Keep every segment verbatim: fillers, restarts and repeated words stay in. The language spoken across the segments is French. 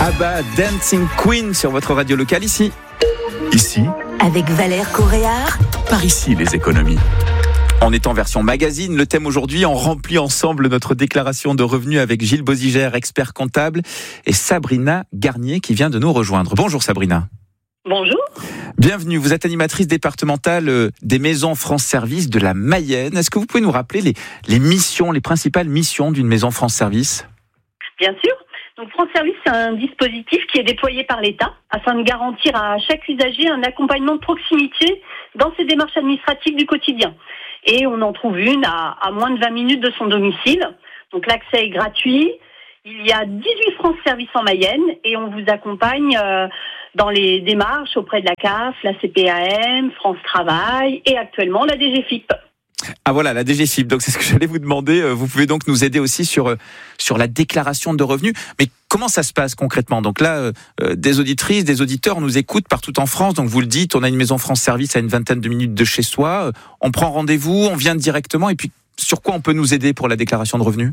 ABBA, Dancing Queen sur votre radio locale ici. Ici, avec Valère Coréard. Par ici les économies. On est en version magazine. Le thème aujourd'hui, on remplit ensemble notre déclaration de revenus avec Gilles Bozigère, expert comptable, et Sabrina Garnier qui vient de nous rejoindre. Bonjour Sabrina. Bonjour. Bienvenue, vous êtes animatrice départementale des maisons France Service de la Mayenne. Est-ce que vous pouvez nous rappeler les, les missions, les principales missions d'une maison France Service ? Bien sûr. Donc France Service, c'est un dispositif qui est déployé par l'État afin de garantir à chaque usager un accompagnement de proximité dans ses démarches administratives du quotidien. Et on en trouve une à, à moins de vingt minutes de son domicile. Donc l'accès est gratuit. Il y a dix-huit France Service en Mayenne et on vous accompagne euh, dans les démarches auprès de la C A F, la C P A M, France Travail et actuellement la D G F I P. Ah voilà, la D G F I P, donc c'est ce que j'allais vous demander. Vous pouvez donc nous aider aussi sur, sur la déclaration de revenus. Mais comment ça se passe concrètement ? Donc là, euh, des auditrices, des auditeurs nous écoutent partout en France. Donc vous le dites, on a une maison France Service à une vingtaine de minutes de chez soi. On prend rendez-vous, on vient directement. Et puis, sur quoi on peut nous aider pour la déclaration de revenus ?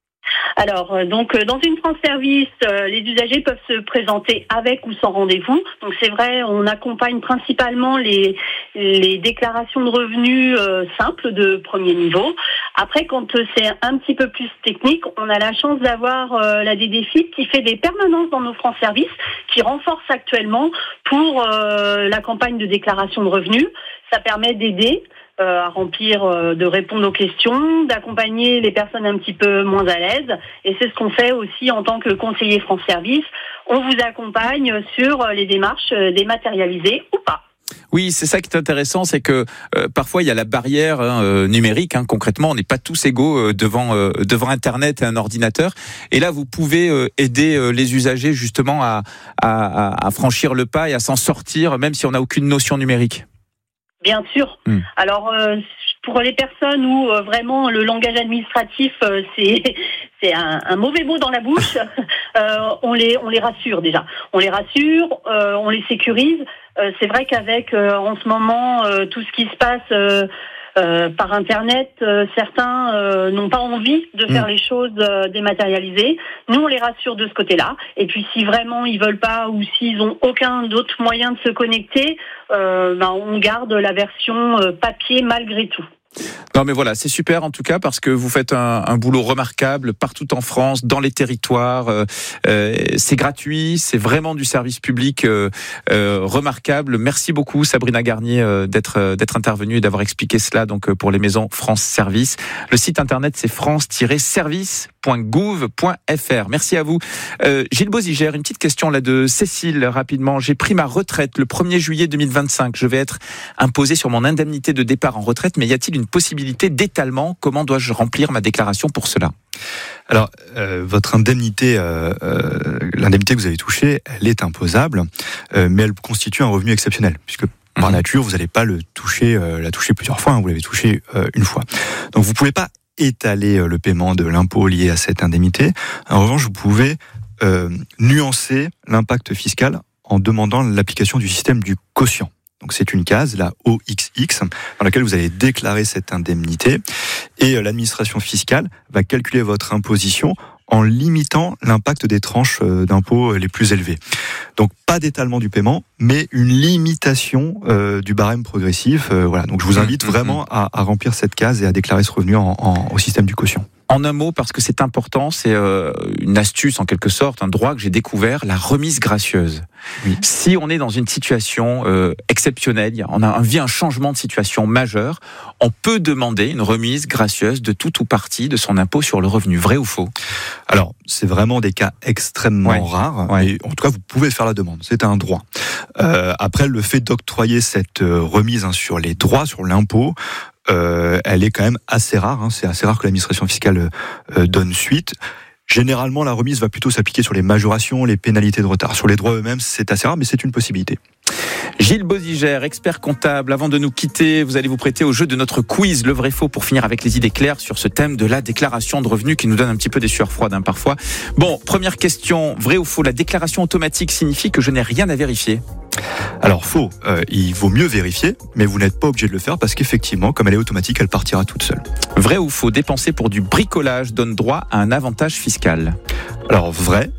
Alors, euh, donc, euh, dans une France Service, euh, les usagers peuvent se présenter avec ou sans rendez-vous. Donc, c'est vrai, on accompagne principalement les, les déclarations de revenus euh, simples de premier niveau. Après, quand euh, c'est un petit peu plus technique, on a la chance d'avoir euh, la D D F I P qui fait des permanences dans nos France Service, qui renforce actuellement pour euh, la campagne de déclaration de revenus. Ça permet d'aider Euh, à remplir, euh, de répondre aux questions, d'accompagner les personnes un petit peu moins à l'aise. Et c'est ce qu'on fait aussi en tant que conseiller France Service. On vous accompagne sur les démarches dématérialisées ou pas. Oui, c'est ça qui est intéressant, c'est que euh, parfois il y a la barrière hein, euh, numérique. Hein, concrètement, on n'est pas tous égaux euh, devant euh, devant Internet et un ordinateur. Et là, vous pouvez euh, aider euh, les usagers justement à, à, à franchir le pas et à s'en sortir, même si on n'a aucune notion numérique. Bien sûr. Mmh. Alors, euh, pour les personnes où euh, vraiment le langage administratif, euh, c'est c'est un, un mauvais mot dans la bouche, euh, on les on les rassure déjà. On les rassure, euh, on les sécurise. Euh, c'est vrai qu'avec euh, en ce moment euh, tout ce qui se passe euh, euh, par Internet, euh, certains euh, n'ont pas envie de faire mmh. les choses euh, dématérialisées. Nous, on les rassure de ce côté-là. Et puis, si vraiment ils veulent pas ou s'ils ont aucun d'autre moyen de se connecter, euh, ben, on garde la version euh, papier malgré tout. Non mais voilà, c'est super en tout cas parce que vous faites un, un boulot remarquable partout en France, dans les territoires. Euh, euh, c'est gratuit, c'est vraiment du service public euh, euh, remarquable. Merci beaucoup Sabrina Garnier euh, d'être euh, d'être intervenue et d'avoir expliqué cela donc euh, pour les maisons France Service. Le site internet c'est france tiret service point gouv point f r. Merci à vous. Euh, Gilles Bozigère, une petite question là de Cécile rapidement. J'ai pris ma retraite le premier juillet deux mille vingt-cinq. Je vais être imposé sur mon indemnité de départ en retraite, mais y a-t-il une possibilité d'étalement ? Comment dois-je remplir ma déclaration pour cela ? Alors, euh, votre indemnité, euh, euh, l'indemnité que vous avez touchée, elle est imposable, euh, mais elle constitue un revenu exceptionnel, puisque par mmh. nature, vous n'allez pas le toucher, euh, la toucher plusieurs fois, hein, vous l'avez touché euh, une fois. Donc, vous ne pouvez pas étaler le paiement de l'impôt lié à cette indemnité. En revanche, vous pouvez euh, nuancer l'impact fiscal en demandant l'application du système du quotient. Donc c'est une case, la O X X, dans laquelle vous allez déclarer cette indemnité et l'administration fiscale va calculer votre imposition en limitant l'impact des tranches d'impôts les plus élevées. Donc pas d'étalement du paiement, mais une limitation euh, du barème progressif. Euh, voilà. Donc je vous invite vraiment à, à remplir cette case et à déclarer ce revenu en, en, au système du quotient. En un mot, parce que c'est important, c'est euh, une astuce en quelque sorte, un droit que j'ai découvert, la remise gracieuse. Oui. Si on est dans une situation euh, exceptionnelle, on a vit un changement de situation majeur, on peut demander une remise gracieuse de tout ou partie de son impôt sur le revenu. Vrai ou faux ? Alors, c'est vraiment des cas extrêmement ouais. rares, ouais. mais en tout cas, vous pouvez faire la demande. C'est un droit. Euh, après, le fait d'octroyer cette remise hein, sur les droits, sur l'impôt, Euh, elle est quand même assez rare. Hein. C'est assez rare que l'administration fiscale euh, donne suite. Généralement, la remise va plutôt s'appliquer sur les majorations, les pénalités de retard. Sur les droits eux-mêmes, c'est assez rare, mais c'est une possibilité. Gilles Bozigère, expert comptable. Avant de nous quitter, vous allez vous prêter au jeu de notre quiz, le vrai-faux, pour finir avec les idées claires sur ce thème de la déclaration de revenus qui nous donne un petit peu des sueurs froides hein, parfois. Bon, première question, vrai ou faux, la déclaration automatique signifie que je n'ai rien à vérifier ? Alors faux, euh, il vaut mieux vérifier, mais vous n'êtes pas obligé de le faire parce qu'effectivement, comme elle est automatique, elle partira toute seule. Vrai ou faux, dépenser pour du bricolage donne droit à un avantage fiscal ? Alors vrai,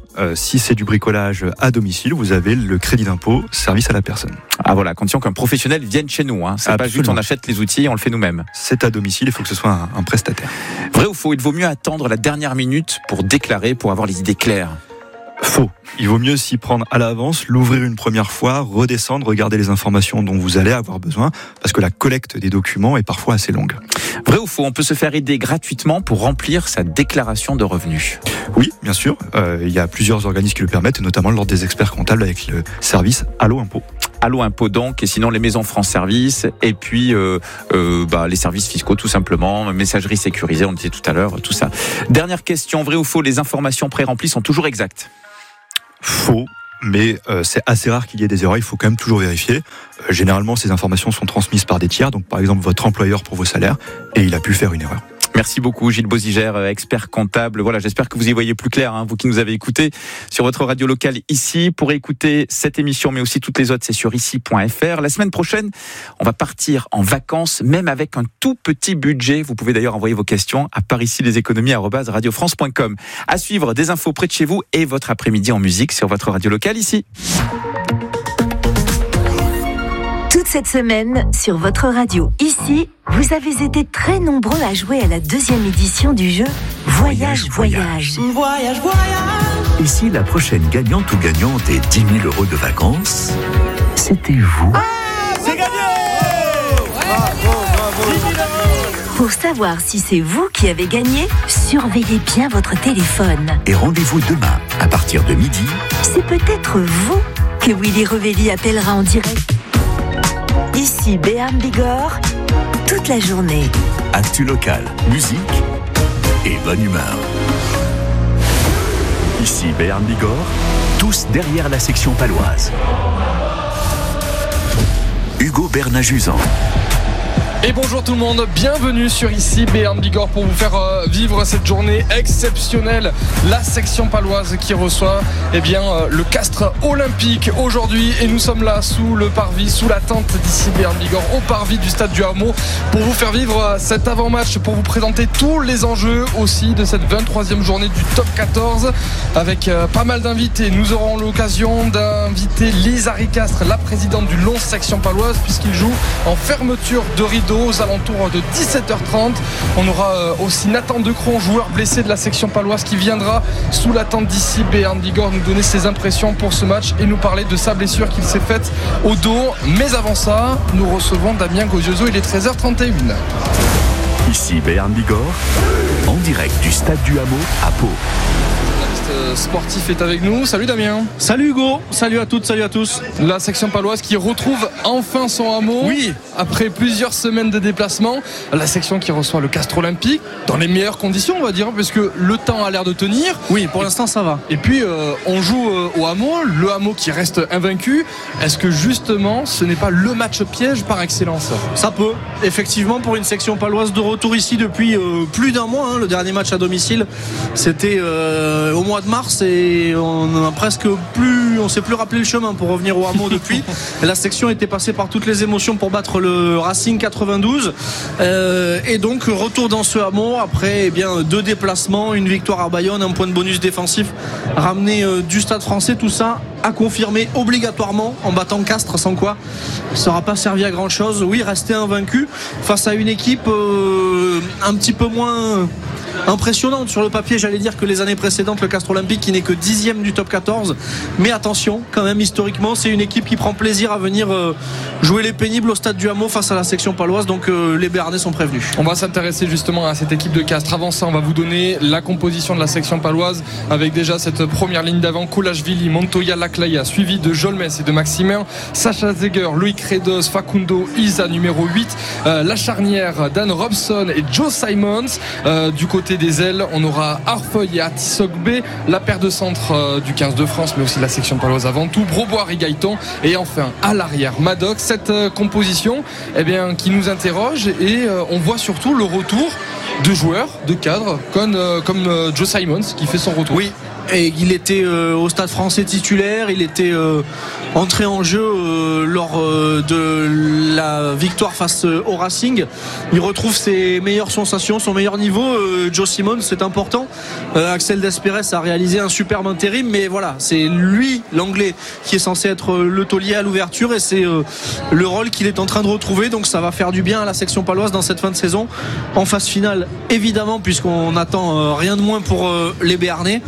euh, si c'est du bricolage à domicile, vous avez le crédit d'impôt service à la personne. Ah voilà, condition qu'un professionnel vienne chez nous. Hein. C'est Absolument. Pas juste on achète les outils, on le fait nous-mêmes. C'est à domicile, il faut que ce soit un, un prestataire. Vrai ou faux, il vaut mieux attendre la dernière minute pour déclarer, pour avoir les idées claires? Faux. Il vaut mieux s'y prendre à l'avance, l'ouvrir une première fois, redescendre, regarder les informations dont vous allez avoir besoin, parce que la collecte des documents est parfois assez longue. Vrai ou faux, on peut se faire aider gratuitement pour remplir sa déclaration de revenus? Oui, bien sûr. Euh, il y a plusieurs organismes qui le permettent, notamment l'ordre des experts comptables avec le service Allo Impôt. Allo Impôt donc, et sinon les maisons France Service, et puis euh, euh, bah, les services fiscaux tout simplement, messagerie sécurisée, on disait tout à l'heure, tout ça. Dernière question, vrai ou faux, les informations pré-remplies sont toujours exactes? Faux, mais euh, c'est assez rare qu'il y ait des erreurs, il faut quand même toujours vérifier. Euh, généralement, ces informations sont transmises par des tiers, donc par exemple votre employeur pour vos salaires, et il a pu faire une erreur. Merci beaucoup Gilles Bozigère, expert comptable. Voilà, j'espère que vous y voyez plus clair, hein, vous qui nous avez écoutés sur votre radio locale ici. Pour écouter cette émission, mais aussi toutes les autres, c'est sur ici point f r. La semaine prochaine, on va partir en vacances, même avec un tout petit budget. Vous pouvez d'ailleurs envoyer vos questions à paricileséconomies arobase radio france point com. À suivre, des infos près de chez vous et votre après-midi en musique sur votre radio locale ici. Toute cette semaine, sur votre radio ici, vous avez été très nombreux à jouer à la deuxième édition du jeu Voyage, Voyage. Voyage, Voyage, voyage. Et si la prochaine gagnante ou gagnant des dix mille euros de vacances, c'était vous? Ah, c'est gagné! Bravo, bravo. Pour savoir si c'est vous qui avez gagné, surveillez bien votre téléphone. Et rendez-vous demain, à partir de midi. C'est peut-être vous que Willy Revelli appellera en direct. Ici Béarn Bigorre, toute la journée. Actu local, musique et bonne humeur. Ici Béarn Bigorre, tous derrière la section paloise. Hugo Bernajuzan. Et bonjour tout le monde, bienvenue sur ici Béarn Bigorre pour vous faire euh, vivre cette journée exceptionnelle. La section paloise qui reçoit eh bien, euh, le Castres olympique aujourd'hui, et nous sommes là sous le parvis, sous la tente d'ici Béarn Bigorre, au parvis du stade du Hameau, pour vous faire vivre euh, cet avant-match, pour vous présenter tous les enjeux aussi de cette vingt-troisième journée du top quatorze, avec euh, pas mal d'invités. Nous aurons l'occasion d'inviter Lisa Ricastre, la présidente du Lons section paloise, puisqu'il joue en fermeture de rideau aux alentours de dix-sept heures trente. On aura aussi Nathan Decron, joueur blessé de la section paloise, qui viendra sous la tente d'ici Béarn Bigorre nous donner ses impressions pour ce match et nous parler de sa blessure qu'il s'est faite au dos. Mais avant ça, nous recevons Damien Gozioso, il est treize heures trente et une. Ici Béarn Bigorre, en direct du stade du Hameau à Pau. Sportif est avec nous. Salut Damien. Salut Hugo, salut à toutes, salut à tous. La section paloise qui retrouve enfin son hameau. Oui. Après plusieurs semaines de déplacement. La section qui reçoit le Castres olympique dans les meilleures conditions, on va dire, parce que le temps a l'air de tenir. Oui, pour l'instant ça va. Et puis euh, on joue euh, au hameau, le hameau qui reste invaincu. Est-ce que justement ce n'est pas le match piège par excellence? Ça peut, effectivement, pour une section paloise de retour ici depuis euh, plus d'un mois, hein. Le dernier match à domicile, c'était euh, au mois de mars, et on a presque plus, on s'est plus rappelé le chemin pour revenir au hameau depuis. Et la section était passée par toutes les émotions pour battre le Racing quatre-vingt-douze, euh, et donc retour dans ce hameau après eh bien deux déplacements, une victoire à Bayonne, un point de bonus défensif ramené euh, du Stade Français, tout ça à confirmer obligatoirement en battant Castres, sans quoi ça n'aura pas servi à grand chose. Oui, rester invaincu face à une équipe euh, un petit peu moins impressionnante sur le papier, j'allais dire, que les années précédentes, le Castres olympique qui n'est que dixième du top quatorze, mais attention quand même, historiquement c'est une équipe qui prend plaisir à venir euh, jouer les pénibles au stade du Hameau face à la section paloise, donc euh, les Béarnais sont prévenus. On va s'intéresser justement à cette équipe de Castres. Avant ça, on va vous donner la composition de la section paloise, avec déjà cette première ligne d'avant: Koulachvili, Montoya, Laclaya, suivi de Jolmes et de Maximin, Sacha Zeger, Loïc Redos, Facundo, Isa numéro huit, euh, la charnière Dan Robson et Joe Simons. Euh, du côté des ailes, on aura Arfeuille et Atisogbe, la paire de centre euh, du quinze de France, mais aussi la section paloise avant tout, Broboire et Gaëtan, et enfin à l'arrière Maddox. Cette euh, composition eh bien, qui nous interroge, et euh, on voit surtout le retour de joueurs, de cadres comme, euh, comme euh, Joe Simons qui fait son retour. Oui, et il était euh, au Stade Français titulaire, il était euh, entré en jeu euh, lors euh, de la victoire face euh, au Racing. Il retrouve ses meilleures sensations, son meilleur niveau. euh, Joe Simon, c'est important. euh, Axel Despérez a réalisé un superbe intérim, mais voilà, c'est lui, l'anglais, qui est censé être le taulier à l'ouverture, et c'est euh, le rôle qu'il est en train de retrouver. Donc ça va faire du bien à la section paloise dans cette fin de saison, en phase finale évidemment, puisqu'on attend euh, rien de moins pour euh, les Béarnais.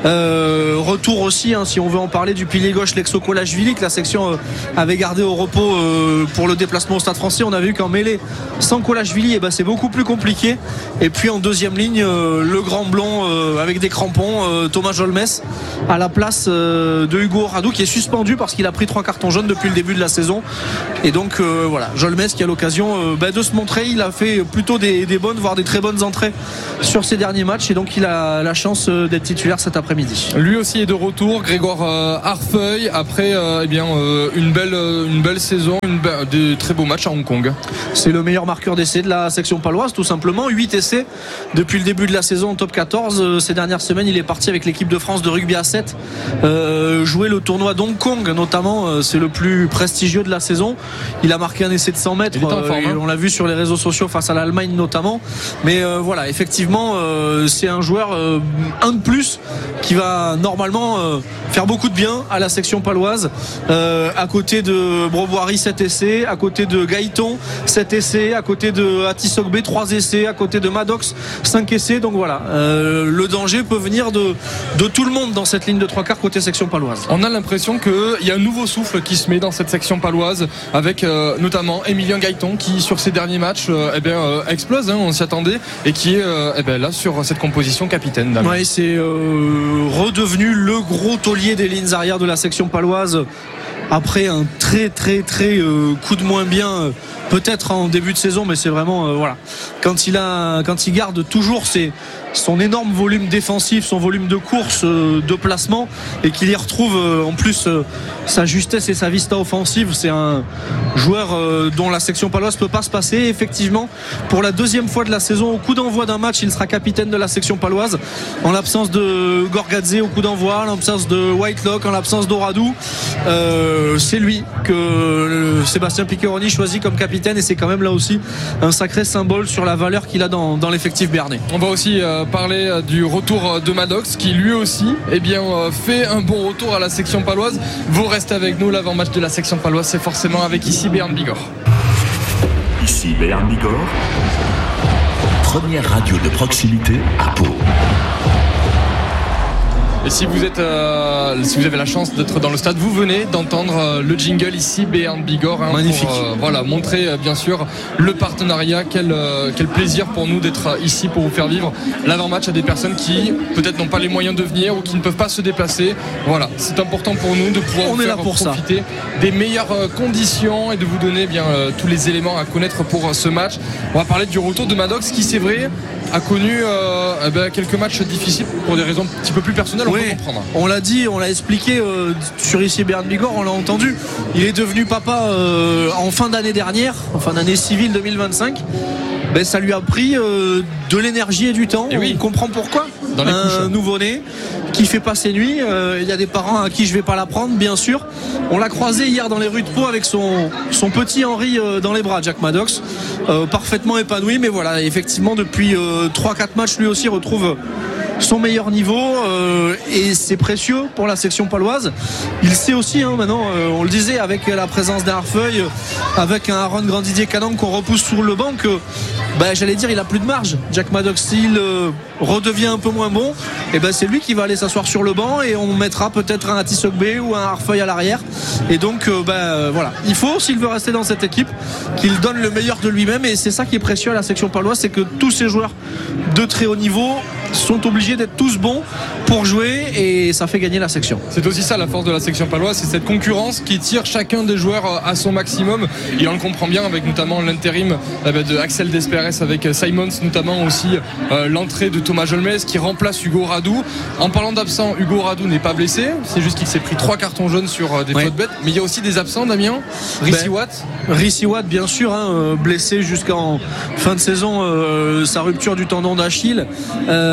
euh, retour aussi, hein, si on veut en parler, du pilier gauche Lexo Kolashvili, que la section euh, avait gardé au repos euh, pour le déplacement au Stade Français. On a vu qu'en mêlée sans Kolashvili, eh ben, c'est beaucoup plus compliqué. Et puis en deuxième ligne, euh, le grand blond euh, avec des crampons, euh, Thomas Jolmes, à la place euh, de Hugo Radou, qui est suspendu parce qu'il a pris trois cartons jaunes depuis le début de la saison. Et donc euh, voilà, Jolmes qui a l'occasion euh, bah, de se montrer. Il a fait plutôt des, des bonnes, voire des très bonnes entrées sur ses derniers matchs, et donc il a la chance euh, d'être titulaire cet après-midi. Lui aussi est de retour, Grégoire euh, Harfeuil, après euh, eh bien, euh, une, belle, euh, une belle saison, une be- de très beaux matchs à Hong Kong. C'est le meilleur marqueur d'essai de la section paloise, tout simplement. huit essais depuis le début de la saison en top quatorze. Euh, ces dernières semaines, il est parti avec l'équipe de France de rugby à sept euh, jouer le tournoi d'Hong Kong notamment. Euh, c'est le plus prestigieux de la saison. Il a marqué un essai de cent mètres. Il est en forme, hein. On l'a vu sur les réseaux sociaux face à l'Allemagne notamment. Mais euh, voilà, effectivement, euh, c'est un joueur euh, un de plus qui va normalement euh, faire beaucoup de bien à la section paloise. Euh, à côté de Broboiry, sept essais, à côté de Gaëton, sept essais, à côté de Atisogbe, trois essais, à côté de Maddox, cinq essais. Donc voilà, euh, le danger peut venir de, de tout le monde dans cette ligne de trois quarts côté section paloise. On a l'impression qu'il y a un nouveau souffle qui se met dans cette section paloise, avec euh, notamment Emilien Gaëton qui sur ses derniers matchs euh, eh bien, euh, explose, hein, on s'y attendait, et qui est euh, eh bien, là sur cette composition capitaine. Ouais, c'est euh, redevenu le gros taulier des lignes arrière de la section paloise après un très très très euh, coup de moins bien euh, peut-être en début de saison, mais c'est vraiment euh, voilà, quand il a quand il garde toujours ses son énorme volume défensif, son volume de course, euh, de placement, et qu'il y retrouve euh, en plus euh, sa justesse et sa vista offensive. C'est un joueur euh, dont la section paloise peut pas se passer. Et effectivement, pour la deuxième fois de la saison, au coup d'envoi d'un match, il sera capitaine de la section paloise, en l'absence de Gorgadze au coup d'envoi, en l'absence de Whitelock, en l'absence d'Oradou. Euh, c'est lui que euh, Sébastien Piccheroni choisit comme capitaine, et c'est quand même là aussi un sacré symbole sur la valeur qu'il a dans, dans l'effectif béarnais. On va aussi euh, parler du retour de Maddox, qui lui aussi eh bien, euh, fait un bon retour à la section paloise. Vous restez avec nous, l'avant-match de la section paloise, c'est forcément avec ici Béarn Bigorre. Ici Béarn Bigorre, première radio de proximité à Pau. Et si vous êtes, euh, si vous avez la chance d'être dans le stade, vous venez d'entendre euh, le jingle ici, Béarn Bigorre, hein, magnifique. Pour, euh, voilà, montrer euh, bien sûr le partenariat. Quel, euh, quel plaisir pour nous d'être euh, ici pour vous faire vivre l'avant-match à des personnes qui peut-être n'ont pas les moyens de venir ou qui ne peuvent pas se déplacer. Voilà, c'est important pour nous de pouvoir On vous est faire là pour profiter ça. des meilleures euh, conditions et de vous donner bien euh, tous les éléments à connaître pour euh, ce match. On va parler du retour de Maddox, qui c'est vrai a connu euh, eh ben, quelques matchs difficiles pour des raisons un petit peu plus personnelles. Oui, on peut comprendre. On l'a dit, on l'a expliqué euh, sur ici Béarn Bigorre, on l'a entendu. Il est devenu papa euh, en fin d'année dernière, en fin d'année civile deux mille vingt-cinq. Ben, ça lui a pris euh, de l'énergie et du temps. Et oui. On comprend pourquoi. Dans les un couches. nouveau-né qui fait pas ses nuits. Euh, il y a des parents à qui je vais pas l'apprendre, bien sûr. On l'a croisé hier dans les rues de Pau avec son, son petit Henri euh, dans les bras, Jack Maddox, euh, parfaitement épanoui. Mais voilà, effectivement, depuis euh, trois quatre matchs, lui aussi retrouve son meilleur niveau, euh, et c'est précieux pour la section paloise. Il sait aussi, hein, maintenant, euh, on le disait, avec la présence d'un Harfeuil, avec un Aaron Grandidier-Canon qu'on repousse sur le banc, que bah, j'allais dire, il a plus de marge. Jack Maddox, s'il euh, redevient un peu moins bon, et ben c'est lui qui va aller s'asseoir sur le banc, et on mettra peut-être un Atisogbe ou un Harfeuil à l'arrière. Et donc euh, bah, euh, voilà, il faut, s'il veut rester dans cette équipe, qu'il donne le meilleur de lui-même, et c'est ça qui est précieux à la section paloise, c'est que tous ces joueurs de très haut niveau sont obligés d'être tous bons pour jouer, et ça fait gagner la section. C'est aussi ça la force de la section paloise, c'est cette concurrence qui tire chacun des joueurs à son maximum, et on le comprend bien avec notamment l'intérim de Axel Despérez avec Simons, notamment aussi euh, l'entrée de Thomas Jolmes qui remplace Hugo Radou. En parlant d'absents, Hugo Radou n'est pas blessé, c'est juste qu'il s'est pris trois cartons jaunes sur euh, des ouais. fautes bêtes, mais il y a aussi des absents, Damien. Rissi ben, Watt Rissi Watt, bien sûr, hein, euh, blessé jusqu'en fin de saison, euh, sa rupture du tendon d'Achille. Euh,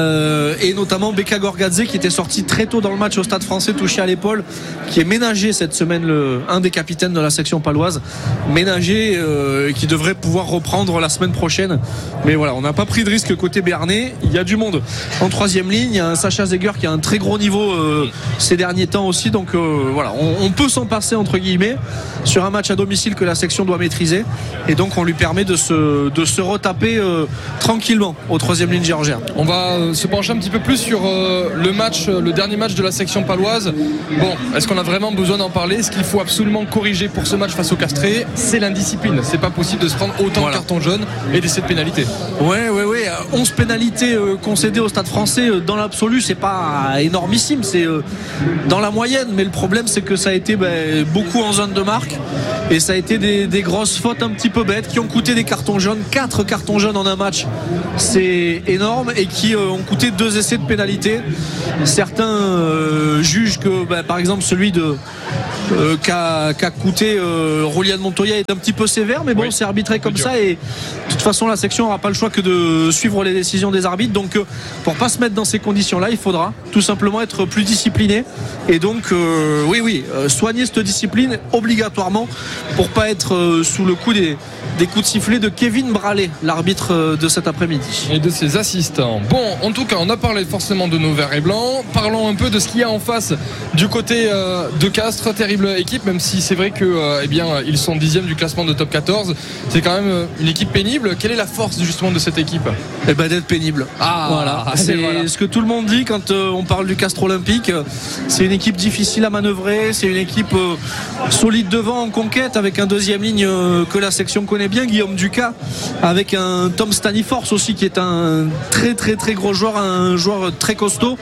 euh, et notamment Beka Gorgadze qui était sorti très tôt dans le match au Stade Français, touché à l'épaule, qui est ménagé cette semaine, le, un des capitaines de la section paloise, ménagé euh, qui devrait pouvoir reprendre la semaine prochaine. Mais voilà, on n'a pas pris de risque côté béarnais. Il y a du monde en troisième ligne. Il y a un Sacha Zeger qui a un très gros niveau euh, ces derniers temps aussi. Donc euh, voilà, on, on peut s'en passer entre guillemets sur un match à domicile que la section doit maîtriser. Et donc on lui permet de se, de se retaper euh, tranquillement aux troisième ligne géorgien. On va euh, se pencher un petit peu plus sur euh, le match, euh, le dernier match de la section paloise. Bon, est-ce qu'on a vraiment besoin d'en parler? Ce qu'il faut absolument corriger pour ce match face au Castré, c'est l'indiscipline. C'est pas possible de se prendre autant voilà. de cartons jaunes et d'essayer de pénalités. Ouais, ouais, ouais. onze pénalités euh, concédées au Stade Français, euh, dans l'absolu, c'est pas énormissime, c'est euh, dans la moyenne. Mais le problème, c'est que ça a été bah, beaucoup en zone de marque et ça a été des, des grosses fautes un petit peu bêtes qui ont coûté des cartons jaunes. Quatre cartons jaunes en un match, c'est énorme, et qui euh, ont coûté deux essais de pénalité. Certains euh, jugent que, bah, par exemple, celui de euh, qu'a, qu'a coûté euh, Rolian Montoya est un petit peu sévère, mais bon, oui, c'est arbitré comme ça, et de toute façon, la section n'aura pas le choix que de suivre les décisions des arbitres. Donc, euh, pour pas se mettre dans ces conditions-là, il faudra tout simplement être plus discipliné. Et donc, euh, oui, oui, euh, soigner cette discipline obligatoirement pour pas être euh, sous le coup des, des coups de sifflet de Kevin Bralé, l'arbitre euh, de cet après-midi. Et de ses assistants. Bon, en tout cas, on a parlé forcément de nos verts et blancs. Parlons un peu de ce qu'il y a en face du côté euh, de Castres. Terrible équipe, même si c'est vrai que, euh, eh bien, ils sont dixième du classement de top quatorze. C'est quand même une équipe pénible. Quelle est la force justement de cette équipe? Eh ben, d'être pénible. Ah, voilà. C'est voilà. ce que tout le monde dit quand euh, on parle du Castres Olympique. C'est une équipe difficile à manœuvrer. C'est une équipe euh, solide devant en conquête, avec un deuxième ligne euh, que la section connaît bien, Guillaume Ducas, avec un Tom Staniforce aussi qui est un très très très gros joueur, un joueur très costaud.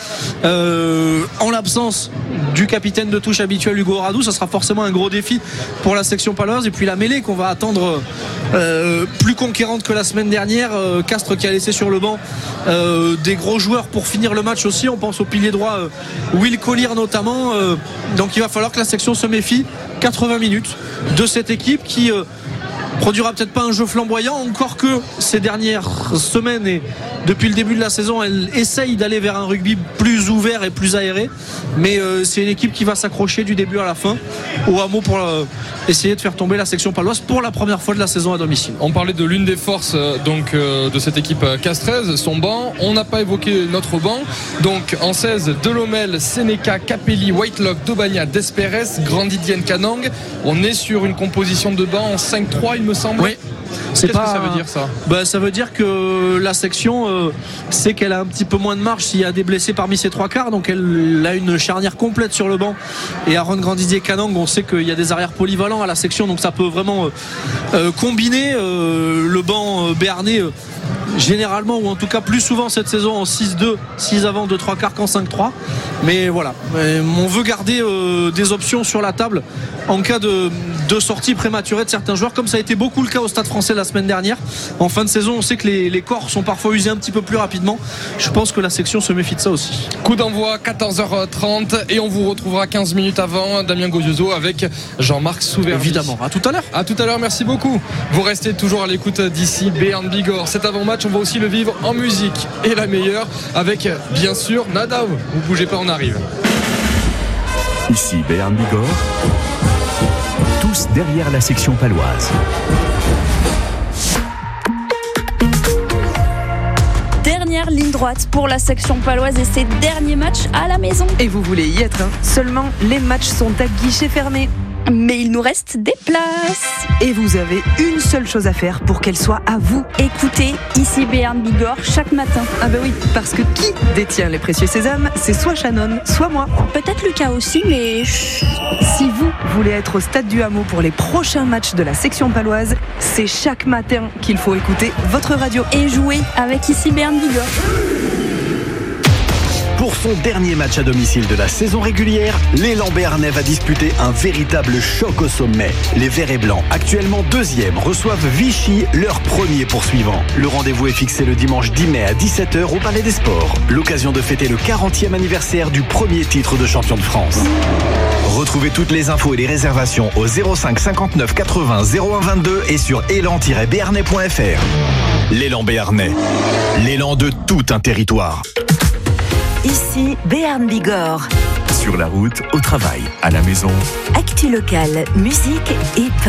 Euh, en l'absence du capitaine de touche habituel Hugo Radou, ça sera forcément un gros défi pour la section paloise. Et puis la mêlée qu'on va attendre euh, plus conquérante que la semaine dernière. euh, Castres qui a laissé sur le banc euh, des gros joueurs pour finir le match aussi. On pense au pilier droit euh, Will Collier notamment. euh, donc il va falloir que la section se méfie quatre-vingts minutes de cette équipe qui euh, produira peut-être pas un jeu flamboyant, encore que ces dernières semaines et depuis le début de la saison, elle essaye d'aller vers un rugby plus ouvert et plus aéré, mais euh, c'est une équipe qui va s'accrocher du début à la fin au hameau pour euh, essayer de faire tomber la section paloise pour la première fois de la saison à domicile. On parlait de l'une des forces euh, donc euh, de cette équipe castraise, son banc. On n'a pas évoqué notre banc. Donc en seize, Delomel, Seneca, Capelli, Whitelock, Dobagna, Desperes, Grandidienne, Canang. On est sur une composition de banc en cinq trois, il me semble. Oui. C'est Qu'est-ce pas... que ça veut dire ça? Bah, ça veut dire que la section euh, sait qu'elle a un petit peu moins de marge s'il y a des blessés parmi ses trois quarts, donc elle a une charnière complète sur le banc. Et Aaron Grandidier Canang, on sait qu'il y a des arrières polyvalents à la section, donc ça peut vraiment euh, euh, combiner euh, le banc euh, béarnais euh, généralement, ou en tout cas plus souvent cette saison, en six deux, six avant, deux trois quarts qu'en cinq trois. Mais voilà, on veut garder euh, des options sur la table en cas de, de sortie prématurée de certains joueurs, comme ça a été beaucoup le cas au Stade Français la semaine dernière. En fin de saison, on sait que les, les corps sont parfois usés un petit peu plus rapidement. Je pense que la section se méfie de ça aussi. Coup d'envoi quatorze heures trente, et on vous retrouvera quinze minutes avant, Damien Gozioso avec Jean-Marc Souvervi. Évidemment, à tout à l'heure. À tout à l'heure, merci beaucoup. Vous restez toujours à l'écoute d'ici Béarn Bigorre. Cet avant-match, on va aussi le vivre en musique, et la meilleure avec, bien sûr, Nadav. Vous bougez pas, on arrive. Ici Béarn Bigorre, tous derrière la section paloise. Dernière ligne droite pour la section paloise et ses derniers matchs à la maison. Et vous voulez y être, hein. Seulement, les matchs sont à guichet fermé. Mais il nous reste des places. Et vous avez une seule chose à faire pour qu'elle soit à vous. Écoutez ici Béarn Bigorre chaque matin. Ah bah oui, parce que qui détient les précieux sésames, c'est soit Shannon, soit moi. Peut-être Lucas aussi, mais... Si vous voulez être au stade du Hameau pour les prochains matchs de la section paloise, c'est chaque matin qu'il faut écouter votre radio. Et jouer avec ici Béarn Bigorre. Pour son dernier match à domicile de la saison régulière, l'élan béarnais va disputer un véritable choc au sommet. Les Verts et Blancs, actuellement deuxième, reçoivent Vichy, leur premier poursuivant. Le rendez-vous est fixé le dimanche dix mai à dix-sept heures au Palais des Sports. L'occasion de fêter le quarantième anniversaire du premier titre de champion de France. Retrouvez toutes les infos et les réservations au zéro cinq cinquante-neuf quatre-vingts zéro un vingt-deux et sur élan tiret béarnais point f r. L'élan béarnais. L'élan de tout un territoire. Ici, Béarn Bigorre. Sur la route, au travail, à la maison. Actu locale, musique et